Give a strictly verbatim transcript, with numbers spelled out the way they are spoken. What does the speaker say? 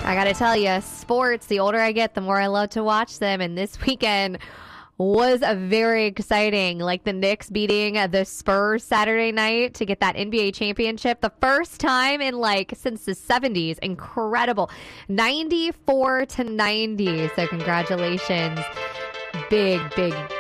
I got to tell you, sports, the older I get, the more I love to watch them. And this weekend was a very exciting, like the Knicks beating the Spurs Saturday night to get that N B A championship. The first time in like since the seventies. Incredible. ninety-four to ninety. So congratulations. Big, big,